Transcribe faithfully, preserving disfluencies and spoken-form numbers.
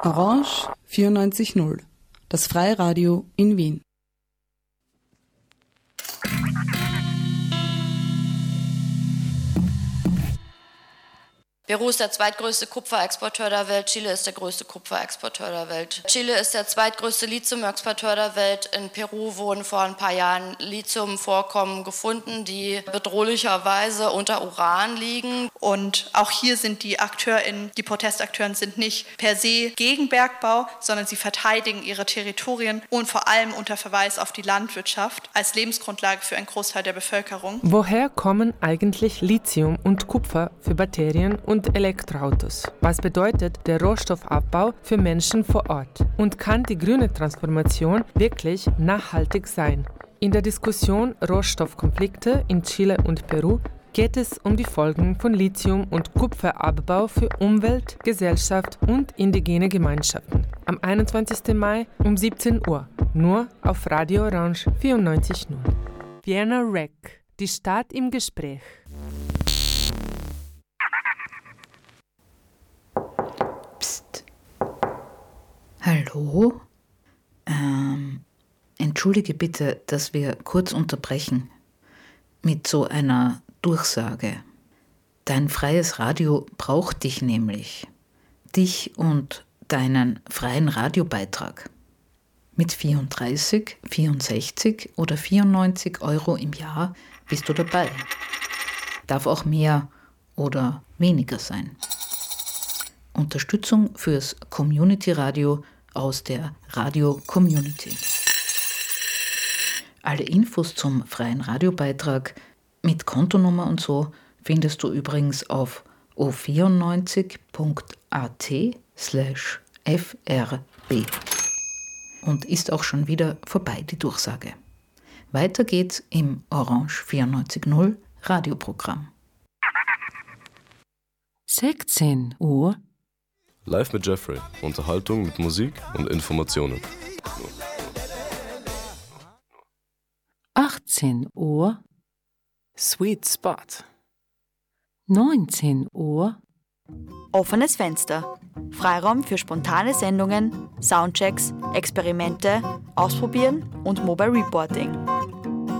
Orange vierundneunzig Komma null, das Freiradio in Wien. Peru ist der zweitgrößte Kupferexporteur der Welt, Chile ist der größte Kupferexporteur der Welt. Chile ist der zweitgrößte Lithiumexporteur der Welt. In Peru wurden vor ein paar Jahren Lithiumvorkommen gefunden, die bedrohlicherweise unter Uran liegen. Und auch hier sind die AkteurInnen, die Protestakteuren sind nicht per se gegen Bergbau, sondern sie verteidigen ihre Territorien und vor allem unter Verweis auf die Landwirtschaft als Lebensgrundlage für einen Großteil der Bevölkerung. Woher kommen eigentlich Lithium und Kupfer für Batterien und und Elektroautos. Was bedeutet der Rohstoffabbau für Menschen vor Ort? Und kann die grüne Transformation wirklich nachhaltig sein? In der Diskussion Rohstoffkonflikte in Chile und Peru geht es um die Folgen von Lithium- und Kupferabbau für Umwelt, Gesellschaft und indigene Gemeinschaften. Am einundzwanzigsten Mai um siebzehn Uhr, nur auf Radio Orange vierundneunzig Komma null. Vienna Rec, die Stadt im Gespräch. Hallo? Ähm, entschuldige bitte, dass wir kurz unterbrechen mit so einer Durchsage. Dein freies Radio braucht dich nämlich. Dich und deinen freien Radiobeitrag. Mit vierunddreißig, vierundsechzig oder vierundneunzig Euro im Jahr bist du dabei. Darf auch mehr oder weniger sein. Unterstützung fürs Community-Radio aus der Radio-Community. Alle Infos zum freien Radiobeitrag mit Kontonummer und so findest du übrigens auf o vierundneunzig punkt a t slash f r b. Und ist auch schon wieder vorbei, die Durchsage. Weiter geht's im Orange vierundneunzig Komma null Radioprogramm. sechzehn Uhr. Live mit Jeffrey. Unterhaltung mit Musik und Informationen. achtzehn Uhr. Sweet Spot. neunzehn Uhr. Offenes Fenster. Freiraum für spontane Sendungen, Soundchecks, Experimente, Ausprobieren und Mobile Reporting.